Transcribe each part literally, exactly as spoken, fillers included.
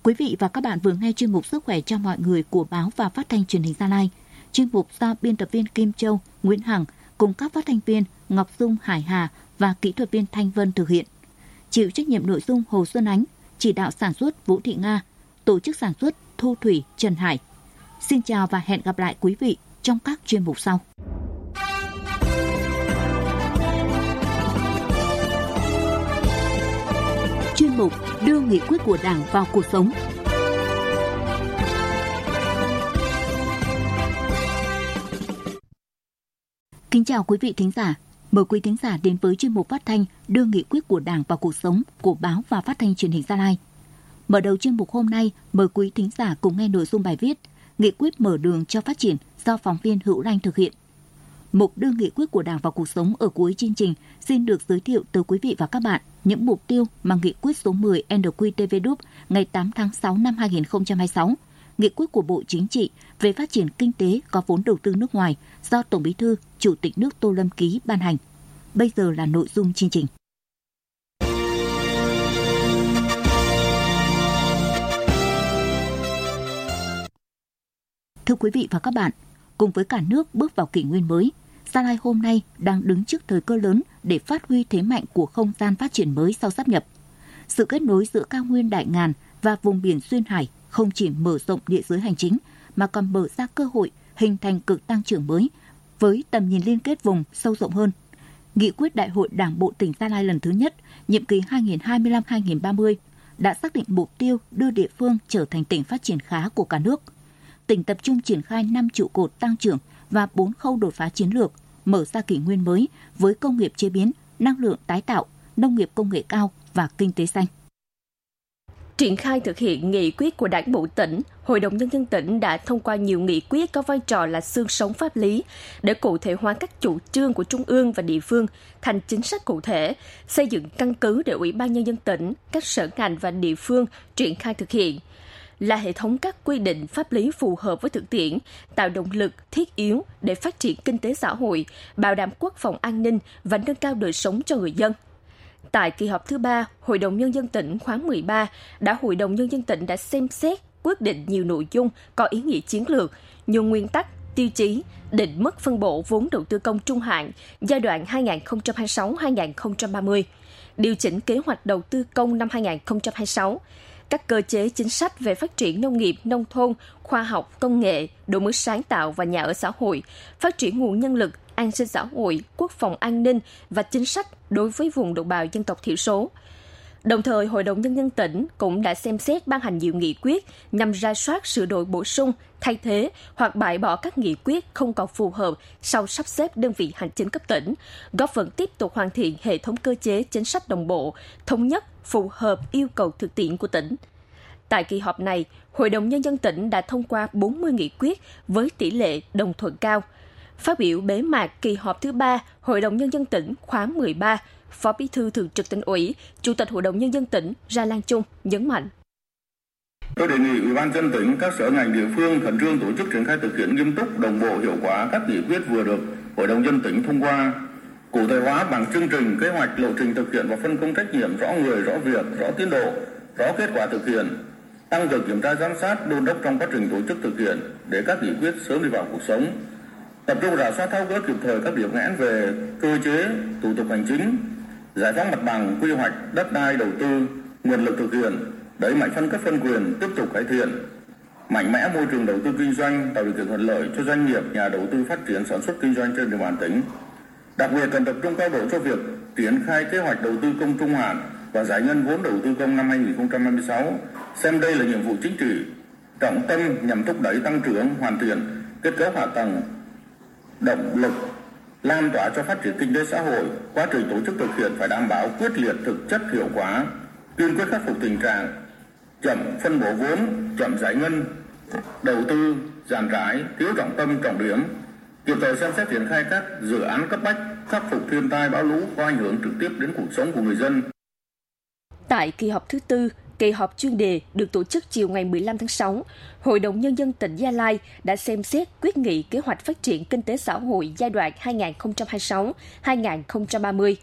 Quý vị và các bạn vừa nghe chuyên mục Sức khỏe cho mọi người của Báo và Phát thanh Truyền hình Gia Lai. Chuyên mục do biên tập viên Kim Châu, Nguyễn Hằng cùng các phát thanh viên Ngọc Dung, Hải Hà và kỹ thuật viên Thanh Vân thực hiện. Chịu trách nhiệm nội dung Hồ Xuân Ánh, chỉ đạo sản xuất Vũ Thị Nga, tổ chức sản xuất Thu Thủy, Trần Hải. Xin chào và hẹn gặp lại quý vị trong các chuyên mục sau. Chuyên mục đưa nghị quyết của Đảng vào cuộc sống. Kính chào quý vị thính giả. Mời quý thính giả đến với chuyên mục phát thanh đưa nghị quyết của Đảng vào cuộc sống của Báo và Phát thanh Truyền hình Gia Lai. Mở đầu chuyên mục hôm nay, mời quý thính giả cùng nghe nội dung bài viết Nghị quyết mở đường cho phát triển do phóng viên Hữu Lanh thực hiện. Mục đưa nghị quyết của Đảng vào cuộc sống ở cuối chương trình xin được giới thiệu tới quý vị và các bạn những mục tiêu mà nghị quyết số mười en quy tê vê đúp ngày tám tháng sáu năm hai nghìn không trăm hai mươi sáu, nghị quyết của Bộ Chính trị về phát triển kinh tế có vốn đầu tư nước ngoài do Tổng Bí thư, Chủ tịch nước Tô Lâm ký ban hành. Bây giờ là nội dung chương trình. Thưa quý vị và các bạn, cùng với cả nước bước vào kỷ nguyên mới, Gia Lai hôm nay đang đứng trước thời cơ lớn để phát huy thế mạnh của không gian phát triển mới sau sáp nhập. Sự kết nối giữa cao nguyên Đại Ngàn và vùng biển Duyên Hải không chỉ mở rộng địa giới hành chính mà còn mở ra cơ hội hình thành cực tăng trưởng mới với tầm nhìn liên kết vùng sâu rộng hơn. Nghị quyết Đại hội Đảng bộ tỉnh Gia Lai lần thứ nhất, nhiệm kỳ hai nghìn không trăm hai mươi lăm đến hai nghìn không trăm ba mươi đã xác định mục tiêu đưa địa phương trở thành tỉnh phát triển khá của cả nước. Tỉnh tập trung triển khai năm trụ cột tăng trưởng và bốn khâu đột phá chiến lược, mở ra kỷ nguyên mới với công nghiệp chế biến, năng lượng tái tạo, nông nghiệp công nghệ cao và kinh tế xanh. Triển khai thực hiện nghị quyết của Đảng bộ tỉnh, Hội đồng Nhân dân tỉnh đã thông qua nhiều nghị quyết có vai trò là xương sống pháp lý để cụ thể hóa các chủ trương của Trung ương và địa phương thành chính sách cụ thể, xây dựng căn cứ để Ủy ban Nhân dân tỉnh, các sở ngành và địa phương triển khai thực hiện. Là hệ thống các quy định pháp lý phù hợp với thực tiễn, tạo động lực thiết yếu để phát triển kinh tế xã hội, bảo đảm quốc phòng an ninh và nâng cao đời sống cho người dân. Tại kỳ họp thứ ba, Hội đồng Nhân dân tỉnh khóa mười ba, đã Hội đồng Nhân dân tỉnh đã xem xét, quyết định nhiều nội dung có ý nghĩa chiến lược, nhiều nguyên tắc, tiêu chí, định mức phân bổ vốn đầu tư công trung hạn giai đoạn hai nghìn không trăm hai mươi sáu đến hai nghìn không trăm ba mươi, điều chỉnh kế hoạch đầu tư công năm hai nghìn không trăm hai mươi sáu, các cơ chế chính sách về phát triển nông nghiệp, nông thôn, khoa học, công nghệ, đổi mới sáng tạo và nhà ở xã hội, phát triển nguồn nhân lực, an sinh xã hội, quốc phòng an ninh và chính sách đối với vùng đồng bào dân tộc thiểu số. Đồng thời, Hội đồng Nhân dân tỉnh cũng đã xem xét ban hành nhiều nghị quyết nhằm rà soát sửa đổi bổ sung, thay thế hoặc bãi bỏ các nghị quyết không còn phù hợp sau sắp xếp đơn vị hành chính cấp tỉnh, góp phần tiếp tục hoàn thiện hệ thống cơ chế chính sách đồng bộ, thống nhất, phù hợp yêu cầu thực tiễn của tỉnh. Tại kỳ họp này, Hội đồng Nhân dân tỉnh đã thông qua bốn mươi nghị quyết với tỷ lệ đồng thuận cao. Phát biểu bế mạc kỳ họp thứ ba, Hội đồng Nhân dân tỉnh khóa mười ba, Phó Bí thư Thường trực Tỉnh ủy, Chủ tịch Hội đồng Nhân dân tỉnh Ra Lan Chung nhấn mạnh. Tôi đề nghị Ủy ban nhân dân tỉnh, các sở ngành địa phương khẩn trương tổ chức triển khai thực hiện nghiêm túc, đồng bộ, hiệu quả các nghị quyết vừa được Hội đồng Nhân dân tỉnh thông qua, cụ thể hóa bằng chương trình, kế hoạch, lộ trình thực hiện và phân công trách nhiệm rõ người, rõ việc, rõ tiến độ, rõ kết quả thực hiện, tăng cường kiểm tra giám sát, đôn đốc trong quá trình tổ chức thực hiện để các nghị quyết sớm đi vào cuộc sống. Tập trung rà soát tháo gỡ kịp thời các điểm nghẽn về cơ chế, thủ tục hành chính, giải phóng mặt bằng, quy hoạch, đất đai, đầu tư, nguồn lực thực hiện, đẩy mạnh phân cấp phân quyền, tiếp tục cải thiện mạnh mẽ môi trường đầu tư kinh doanh, tạo điều kiện thuận lợi cho doanh nghiệp, nhà đầu tư phát triển sản xuất kinh doanh trên địa bàn tỉnh. Đặc biệt cần tập trung cao độ cho việc triển khai kế hoạch đầu tư công trung hạn và giải ngân vốn đầu tư công năm hai nghìn không trăm hai mươi sáu, xem đây là nhiệm vụ chính trị trọng tâm nhằm thúc đẩy tăng trưởng, hoàn thiện kết cấu hạ tầng, động lực lan tỏa cho phát triển kinh tế xã hội. Quá trình tổ chức thực hiện phải đảm bảo quyết liệt, thực chất, hiệu quả, kiên quyết khắc phục tình trạng chậm phân bổ vốn, chậm giải ngân đầu tư, dàn trải, thiếu trọng tâm, trọng điểm, kịp thời xem xét triển khai các dự án cấp bách, khắc phục thiên tai bão lũ có ảnh hưởng trực tiếp đến cuộc sống của người dân. Tại kỳ họp thứ tư, kỳ họp chuyên đề được tổ chức chiều ngày mười lăm tháng sáu, Hội đồng Nhân dân tỉnh Gia Lai đã xem xét quyết nghị kế hoạch phát triển kinh tế xã hội giai đoạn hai nghìn không trăm hai mươi sáu đến hai nghìn không trăm ba mươi.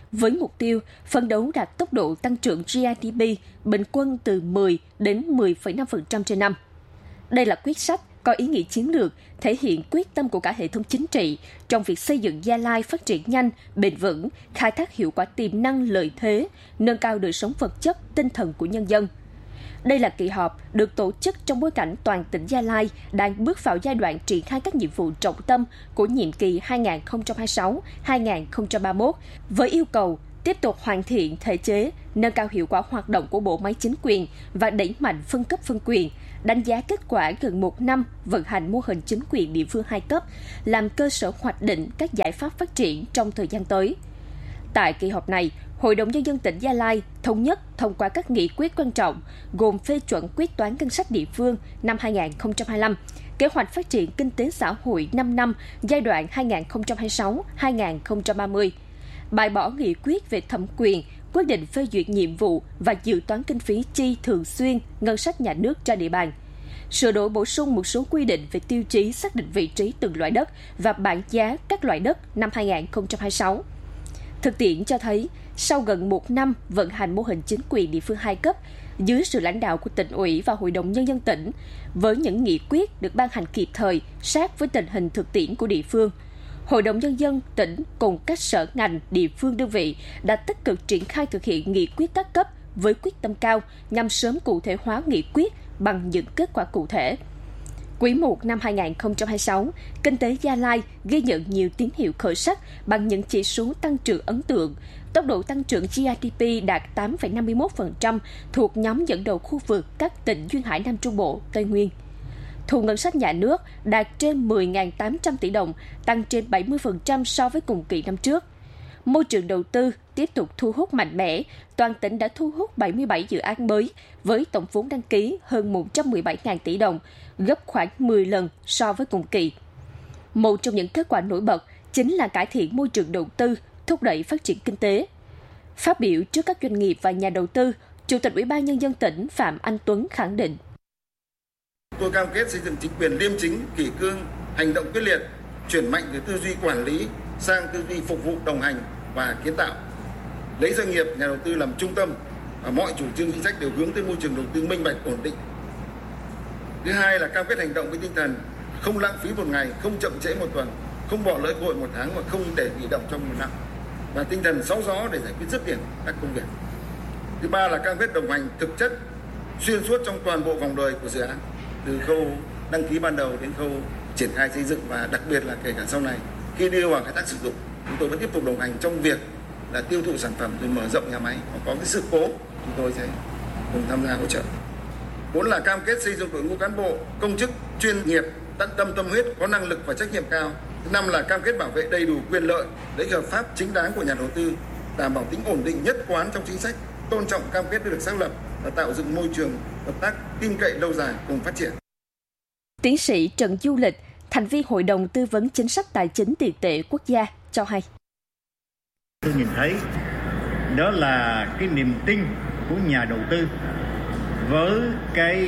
với mục tiêu phấn đấu đạt tốc độ tăng trưởng giê đê pê bình quân từ mười đến mười phẩy năm phần trăm trên năm. Đây là quyết sách có ý nghĩa chiến lược, thể hiện quyết tâm của cả hệ thống chính trị trong việc xây dựng Gia Lai phát triển nhanh, bền vững, khai thác hiệu quả tiềm năng lợi thế, nâng cao đời sống vật chất, tinh thần của nhân dân. Đây là kỳ họp được tổ chức trong bối cảnh toàn tỉnh Gia Lai đang bước vào giai đoạn triển khai các nhiệm vụ trọng tâm của nhiệm kỳ hai nghìn không trăm hai mươi sáu đến hai nghìn không trăm ba mươi mốt với yêu cầu tiếp tục hoàn thiện thể chế, nâng cao hiệu quả hoạt động của bộ máy chính quyền và đẩy mạnh phân cấp phân quyền, đánh giá kết quả gần một năm vận hành mô hình chính quyền địa phương hai cấp, làm cơ sở hoạch định các giải pháp phát triển trong thời gian tới. Tại kỳ họp này, Hội đồng Nhân dân tỉnh Gia Lai thống nhất thông qua các nghị quyết quan trọng gồm phê chuẩn quyết toán ngân sách địa phương năm hai nghìn không trăm hai mươi lăm, kế hoạch phát triển kinh tế xã hội năm năm giai đoạn hai nghìn không trăm hai mươi sáu đến hai nghìn không trăm ba mươi, bãi bỏ nghị quyết về thẩm quyền, quyết định phê duyệt nhiệm vụ và dự toán kinh phí chi thường xuyên ngân sách nhà nước trên địa bàn, sửa đổi bổ sung một số quy định về tiêu chí xác định vị trí từng loại đất và bảng giá các loại đất năm hai nghìn không trăm hai mươi sáu. Thực tiễn cho thấy, sau gần một năm vận hành mô hình chính quyền địa phương hai cấp, dưới sự lãnh đạo của tỉnh ủy và Hội đồng Nhân dân tỉnh, với những nghị quyết được ban hành kịp thời, sát với tình hình thực tiễn của địa phương, Hội đồng Nhân dân tỉnh cùng các sở ngành, địa phương đơn vị đã tích cực triển khai thực hiện nghị quyết các cấp với quyết tâm cao nhằm sớm cụ thể hóa nghị quyết bằng những kết quả cụ thể. Quý một năm hai nghìn không trăm hai mươi sáu, kinh tế Gia Lai ghi nhận nhiều tín hiệu khởi sắc bằng những chỉ số tăng trưởng ấn tượng. Tốc độ tăng trưởng giê đê pê đạt tám phẩy năm mươi mốt phần trăm thuộc nhóm dẫn đầu khu vực các tỉnh Duyên Hải Nam Trung Bộ, Tây Nguyên. Thu ngân sách nhà nước đạt trên mười nghìn tám trăm tỷ đồng, tăng trên bảy mươi phần trăm so với cùng kỳ năm trước. Môi trường đầu tư tiếp tục thu hút mạnh mẽ, toàn tỉnh đã thu hút bảy mươi bảy dự án mới với tổng vốn đăng ký hơn một trăm mười bảy nghìn tỷ đồng, gấp khoảng mười lần so với cùng kỳ. Một trong những kết quả nổi bật chính là cải thiện môi trường đầu tư, thúc đẩy phát triển kinh tế. Phát biểu trước các doanh nghiệp và nhà đầu tư, Chủ tịch Ủy ban Nhân dân tỉnh Phạm Anh Tuấn khẳng định. Tôi cam kết xây dựng chính quyền liêm chính, kỷ cương, hành động quyết liệt, chuyển mạnh từ tư duy quản lý sang tư duy phục vụ, đồng hành và kiến tạo. Lấy doanh nghiệp, nhà đầu tư làm trung tâm và mọi chủ trương chính sách đều hướng tới môi trường đầu tư minh bạch, ổn định. Thứ hai là cam kết hành động với tinh thần không lãng phí một ngày, không chậm trễ một tuần, không bỏ lỡ cơ hội một tháng và không để bị động trong một năm. Và tinh thần sáu gió để giải quyết dứt điểm các công việc. Thứ ba là cam kết đồng hành thực chất xuyên suốt trong toàn bộ vòng đời của dự án, từ khâu đăng ký ban đầu đến khâu triển khai xây dựng và đặc biệt là kể cả sau này khi đưa vào khai thác sử dụng, chúng tôi vẫn tiếp tục đồng hành trong việc là tiêu thụ sản phẩm rồi mở rộng nhà máy. Hoặc có cái sự cố chúng tôi sẽ cùng tham gia hỗ trợ. Bốn là cam kết xây dựng đội ngũ cán bộ công chức chuyên nghiệp, tận tâm tâm huyết, có năng lực và trách nhiệm cao. Thứ năm là cam kết bảo vệ đầy đủ quyền lợi, lợi ích hợp pháp chính đáng của nhà đầu tư, đảm bảo tính ổn định nhất quán trong chính sách, tôn trọng cam kết đã được xác lập và tạo dựng môi trường hợp tác tin cậy lâu dài cùng phát triển. Tiến sĩ Trần Du Lịch, thành viên Hội đồng Tư vấn Chính sách Tài chính Tiền tệ Quốc gia cho hay. Tôi nhìn thấy đó là cái niềm tin của nhà đầu tư với cái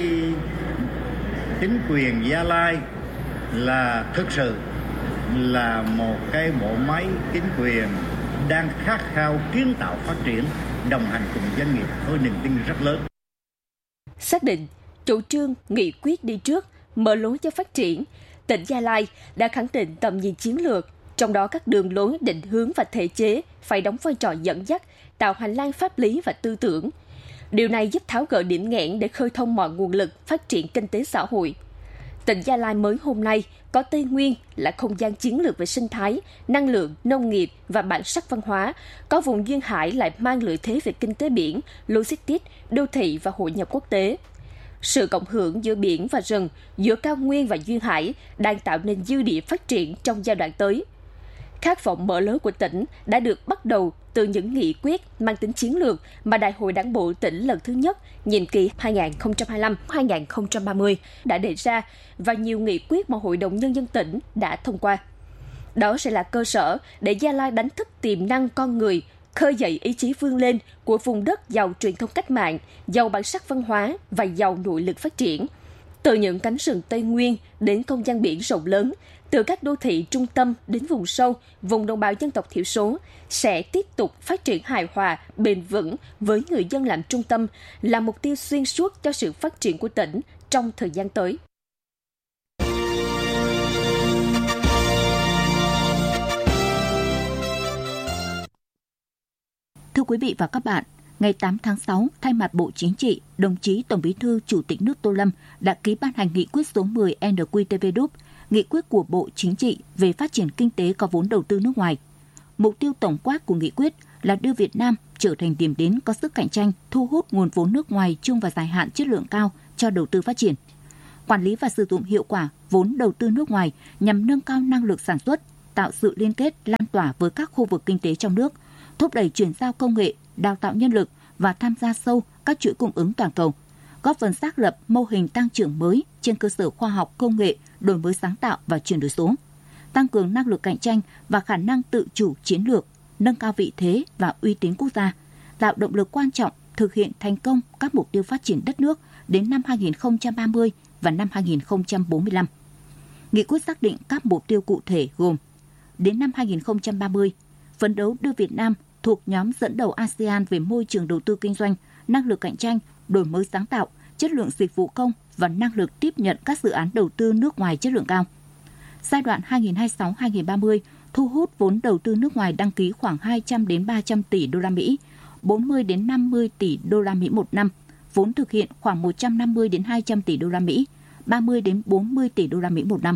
chính quyền Gia Lai là thực sự là một cái bộ máy chính quyền đang khát khao kiến tạo phát triển, đồng hành cùng doanh nghiệp với niềm tin rất lớn. Xác định chủ trương nghị quyết đi trước, mở lối cho phát triển, tỉnh Gia Lai đã khẳng định tầm nhìn chiến lược, trong đó các đường lối định hướng và thể chế phải đóng vai trò dẫn dắt, tạo hành lang pháp lý và tư tưởng. Điều này giúp tháo gỡ điểm nghẽn để khơi thông mọi nguồn lực phát triển kinh tế xã hội. Tỉnh Gia Lai mới hôm nay có Tây Nguyên là không gian chiến lược về sinh thái, năng lượng, nông nghiệp và bản sắc văn hóa, có vùng duyên hải lại mang lợi thế về kinh tế biển, logistics, đô thị và hội nhập quốc tế. Sự cộng hưởng giữa biển và rừng, giữa cao nguyên và duyên hải đang tạo nên dư địa phát triển trong giai đoạn tới. Khát vọng mở lối của tỉnh đã được bắt đầu từ những nghị quyết mang tính chiến lược mà Đại hội Đảng bộ tỉnh lần thứ nhất, nhiệm kỳ hai nghìn không trăm hai mươi lăm đến hai nghìn không trăm ba mươi đã đề ra và nhiều nghị quyết mà Hội đồng Nhân dân tỉnh đã thông qua. Đó sẽ là cơ sở để Gia Lai đánh thức tiềm năng con người, khơi dậy ý chí vươn lên của vùng đất giàu truyền thống cách mạng, giàu bản sắc văn hóa và giàu nội lực phát triển. Từ những cánh rừng Tây Nguyên đến không gian biển rộng lớn, từ các đô thị trung tâm đến vùng sâu, vùng đồng bào dân tộc thiểu số sẽ tiếp tục phát triển hài hòa, bền vững với người dân làm trung tâm, là mục tiêu xuyên suốt cho sự phát triển của tỉnh trong thời gian tới. Thưa quý vị và các bạn, ngày tám tháng sáu, thay mặt Bộ Chính trị, đồng chí Tổng Bí thư Chủ tịch nước Tô Lâm đã ký ban hành nghị quyết số mười N Q T V đê, nghị quyết của Bộ Chính trị về phát triển kinh tế có vốn đầu tư nước ngoài. Mục tiêu tổng quát của nghị quyết là đưa Việt Nam trở thành điểm đến có sức cạnh tranh, thu hút nguồn vốn nước ngoài chung và dài hạn chất lượng cao cho đầu tư phát triển. Quản lý và sử dụng hiệu quả vốn đầu tư nước ngoài nhằm nâng cao năng lực sản xuất, tạo sự liên kết lan tỏa với các khu vực kinh tế trong nước, thúc đẩy chuyển giao công nghệ, đào tạo nhân lực và tham gia sâu các chuỗi cung ứng toàn cầu, góp phần xác lập mô hình tăng trưởng mới trên cơ sở khoa học công nghệ, đổi mới sáng tạo và chuyển đổi số, tăng cường năng lực cạnh tranh và khả năng tự chủ chiến lược, nâng cao vị thế và uy tín quốc gia, tạo động lực quan trọng thực hiện thành công các mục tiêu phát triển đất nước đến năm hai nghìn không trăm ba mươi và năm hai nghìn không trăm bốn mươi lăm. Nghị quyết xác định các mục tiêu cụ thể gồm: đến năm hai nghìn không trăm ba mươi, phấn đấu đưa Việt Nam thuộc nhóm dẫn đầu a sê an về môi trường đầu tư kinh doanh, năng lực cạnh tranh, đổi mới sáng tạo, chất lượng dịch vụ công và năng lực tiếp nhận các dự án đầu tư nước ngoài chất lượng cao. Giai đoạn hai nghìn không trăm hai mươi sáu đến hai nghìn không trăm ba mươi, thu hút vốn đầu tư nước ngoài đăng ký khoảng hai trăm đến ba trăm tỷ đô la Mỹ, bốn mươi đến năm mươi tỷ đô la Mỹ một năm, vốn thực hiện khoảng một trăm năm mươi đến hai trăm tỷ đô la Mỹ, ba mươi đến bốn mươi tỷ đô la Mỹ một năm.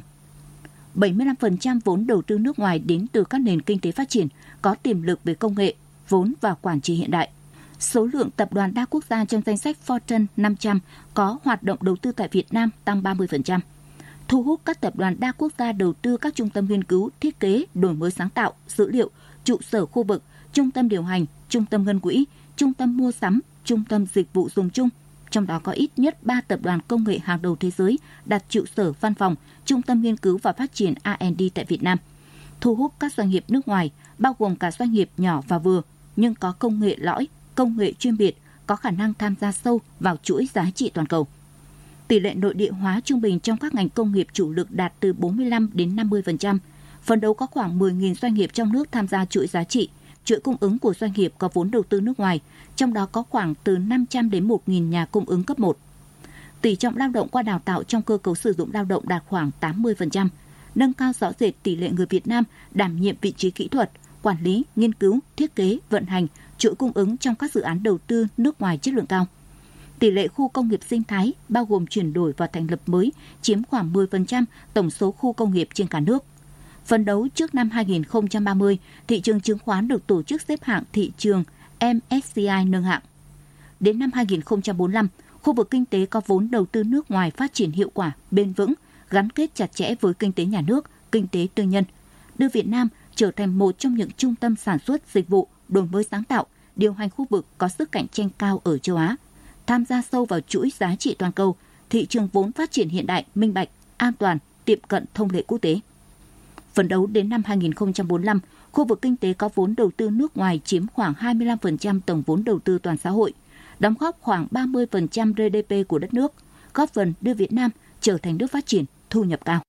bảy mươi lăm phần trăm vốn đầu tư nước ngoài đến từ các nền kinh tế phát triển có tiềm lực về công nghệ, vốn và quản trị hiện đại. Số lượng tập đoàn đa quốc gia trong danh sách Fortune năm trăm có hoạt động đầu tư tại Việt Nam tăng ba mươi phần trăm. Thu hút các tập đoàn đa quốc gia đầu tư các trung tâm nghiên cứu, thiết kế, đổi mới sáng tạo, dữ liệu, trụ sở khu vực, trung tâm điều hành, trung tâm ngân quỹ, trung tâm mua sắm, trung tâm dịch vụ dùng chung. Trong đó có ít nhất ba tập đoàn công nghệ hàng đầu thế giới đặt trụ sở văn phòng, trung tâm nghiên cứu và phát triển R and D tại Việt Nam. Thu hút các doanh nghiệp nước ngoài, bao gồm cả doanh nghiệp nhỏ và vừa, nhưng có công nghệ lõi, công nghệ chuyên biệt, có khả năng tham gia sâu vào chuỗi giá trị toàn cầu. Tỷ lệ nội địa hóa trung bình trong các ngành công nghiệp chủ lực đạt từ bốn mươi lăm đến năm mươi phần trăm. Phấn đấu có khoảng mười nghìn doanh nghiệp trong nước tham gia chuỗi giá trị, chuỗi cung ứng của doanh nghiệp có vốn đầu tư nước ngoài, trong đó có khoảng từ năm trăm đến một nghìn nhà cung ứng cấp một. Tỷ trọng lao động qua đào tạo trong cơ cấu sử dụng lao động đạt khoảng tám mươi phần trăm, nâng cao rõ rệt tỷ lệ người Việt Nam đảm nhiệm vị trí kỹ thuật, quản lý, nghiên cứu, thiết kế, vận hành, chuỗi cung ứng trong các dự án đầu tư nước ngoài chất lượng cao. Tỷ lệ khu công nghiệp sinh thái, bao gồm chuyển đổi và thành lập mới, chiếm khoảng mười phần trăm tổng số khu công nghiệp trên cả nước. Phấn đấu trước năm hai nghìn không trăm ba mươi, thị trường chứng khoán được tổ chức xếp hạng thị trường M S C I nâng hạng. Đến năm hai nghìn không trăm bốn mươi lăm, khu vực kinh tế có vốn đầu tư nước ngoài phát triển hiệu quả, bền vững, gắn kết chặt chẽ với kinh tế nhà nước, kinh tế tư nhân, đưa Việt Nam trở thành một trong những trung tâm sản xuất dịch vụ, đổi mới sáng tạo, điều hành khu vực có sức cạnh tranh cao ở châu Á, tham gia sâu vào chuỗi giá trị toàn cầu, thị trường vốn phát triển hiện đại, minh bạch, an toàn, tiệm cận thông lệ quốc tế. Phấn đấu đến năm hai nghìn không trăm bốn mươi lăm, khu vực kinh tế có vốn đầu tư nước ngoài chiếm khoảng hai mươi lăm phần trăm tổng vốn đầu tư toàn xã hội, đóng góp khoảng ba mươi phần trăm G D P của đất nước, góp phần đưa Việt Nam trở thành nước phát triển, thu nhập cao.